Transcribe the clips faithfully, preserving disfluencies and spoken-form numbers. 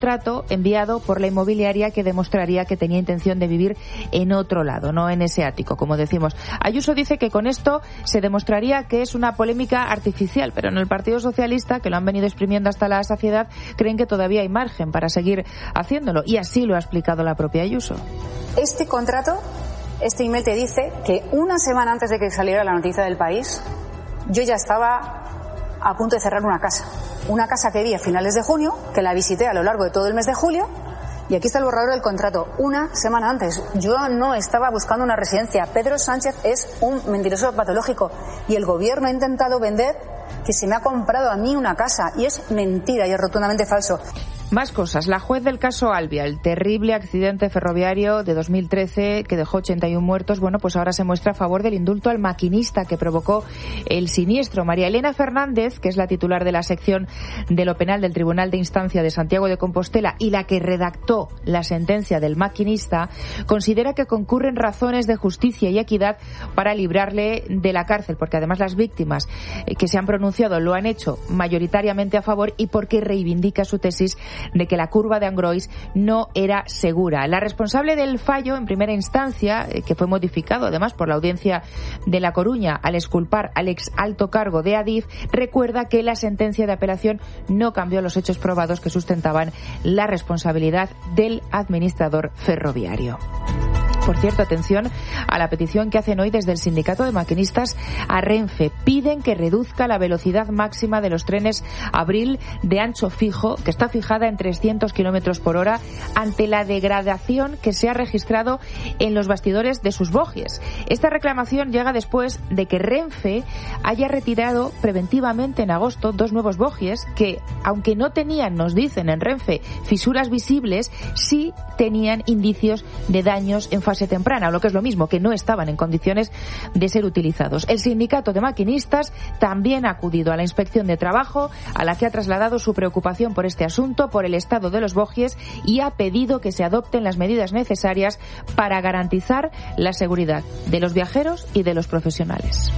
contrato enviado por la inmobiliaria que demostraría que tenía intención de vivir en otro lado, no en ese ático, como decimos. Ayuso dice que con esto se demostraría que es una polémica artificial, pero en el Partido Socialista, que lo han venido exprimiendo hasta la saciedad, creen que todavía hay margen para seguir haciéndolo, y así lo ha explicado la propia Ayuso. Este contrato, este email te dice que una semana antes de que saliera la noticia del País, yo ya estaba a punto de cerrar una casa. Una casa que vi a finales de junio, que la visité a lo largo de todo el mes de julio, y aquí está el borrador del contrato. Una semana antes. Yo no estaba buscando una residencia. Pedro Sánchez es un mentiroso patológico. Y el gobierno ha intentado vender que se me ha comprado a mí una casa. Y es mentira y es rotundamente falso. Más cosas. La juez del caso Alvia, el terrible accidente ferroviario de dos mil trece que dejó ochenta y uno muertos, bueno, pues ahora se muestra a favor del indulto al maquinista que provocó el siniestro. María Elena Fernández, que es la titular de la sección de lo penal del Tribunal de Instancia de Santiago de Compostela y la que redactó la sentencia del maquinista, considera que concurren razones de justicia y equidad para librarle de la cárcel, porque además las víctimas que se han pronunciado lo han hecho mayoritariamente a favor y porque reivindica su tesis de que la curva de Angrois no era segura. La responsable del fallo en primera instancia, eh, que fue modificado además por la Audiencia de La Coruña al exculpar al ex alto cargo de Adif, recuerda que la sentencia de apelación no cambió los hechos probados que sustentaban la responsabilidad del administrador ferroviario. Por cierto, atención a la petición que hacen hoy desde el sindicato de maquinistas a Renfe. Piden que reduzca la velocidad máxima de los trenes Abril de ancho fijo, que está fijada en trescientos kilómetros por hora, ante la degradación que se ha registrado en los bastidores de sus bogies. Esta reclamación llega después de que Renfe haya retirado preventivamente en agosto dos nuevos bogies que, aunque no tenían, nos dicen en Renfe, fisuras visibles, sí tenían indicios de daños en fase temprana, o lo que es lo mismo, que no estaban en condiciones de ser utilizados. El sindicato de maquinistas también ha acudido a la inspección de trabajo, a la que ha trasladado su preocupación por este asunto, por el estado de los bogies, y ha pedido que se adopten las medidas necesarias para garantizar la seguridad de los viajeros y de los profesionales.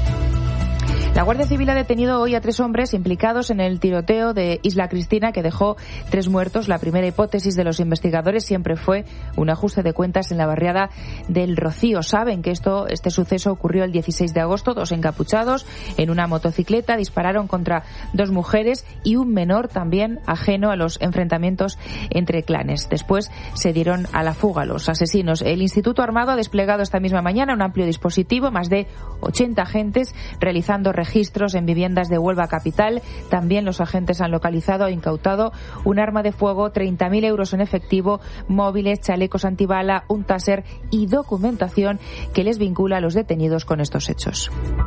La Guardia Civil ha detenido hoy a tres hombres implicados en el tiroteo de Isla Cristina que dejó tres muertos. La primera hipótesis de los investigadores siempre fue un ajuste de cuentas en la barriada del Rocío. Saben que esto, este suceso ocurrió el dieciséis de agosto. Dos encapuchados en una motocicleta dispararon contra dos mujeres y un menor también ajeno a los enfrentamientos entre clanes. Después se dieron a la fuga los asesinos. El Instituto Armado ha desplegado esta misma mañana un amplio dispositivo, más de ochenta agentes realizando registros en viviendas de Huelva capital. También los agentes han localizado e incautado un arma de fuego, treinta mil euros en efectivo, móviles, chalecos antibala, un taser y documentación que les vincula a los detenidos con estos hechos.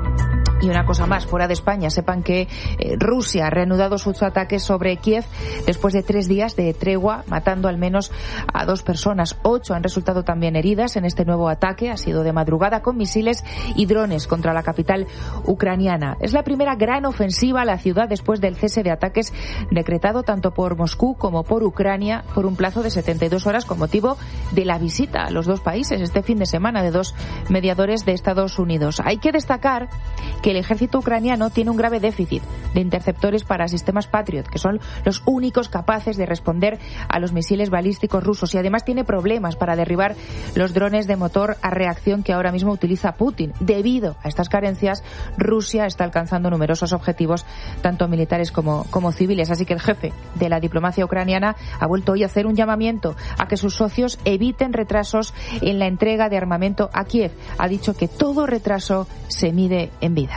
Y una cosa más, fuera de España, sepan que eh, Rusia ha reanudado sus ataques sobre Kiev después de tres días de tregua, matando al menos a dos personas. Ocho han resultado también heridas en este nuevo ataque. Ha sido de madrugada con misiles y drones contra la capital ucraniana. Es la primera gran ofensiva a la ciudad después del cese de ataques decretado tanto por Moscú como por Ucrania por un plazo de setenta y dos horas con motivo de la visita a los dos países este fin de semana de dos mediadores de Estados Unidos. Hay que destacar que el ejército ucraniano tiene un grave déficit de interceptores para sistemas Patriot, que son los únicos capaces de responder a los misiles balísticos rusos, y además tiene problemas para derribar los drones de motor a reacción que ahora mismo utiliza Putin. Debido a estas carencias, Rusia está alcanzando numerosos objetivos, tanto militares como, como civiles. Así que el jefe de la diplomacia ucraniana ha vuelto hoy a hacer un llamamiento a que sus socios eviten retrasos en la entrega de armamento a Kiev. Ha dicho que todo retraso se mide en vidas.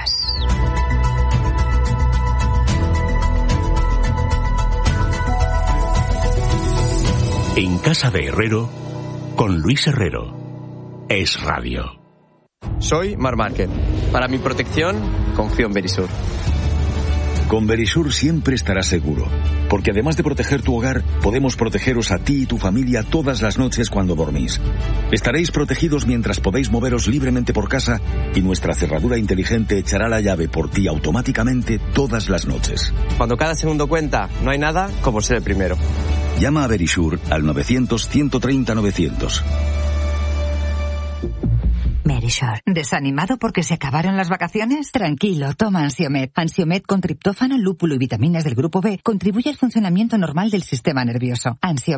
En casa de Herrero, con Luis Herrero. Es Radio. Soy Mar Márquez. Para mi protección, confío en Verisur. Con Verisur siempre estarás seguro, porque además de proteger tu hogar, podemos protegeros a ti y tu familia todas las noches cuando dormís. Estaréis protegidos mientras podéis moveros libremente por casa y nuestra cerradura inteligente echará la llave por ti automáticamente todas las noches. Cuando cada segundo cuenta, no hay nada como ser el primero. Llama a Verisur al novecientos, ciento treinta, novecientos. Verisure. ¿Desanimado porque se acabaron las vacaciones? Tranquilo, toma Ansiomed. Ansiomed con triptófano, lúpulo y vitaminas del grupo B contribuye al funcionamiento normal del sistema nervioso. Ansiomed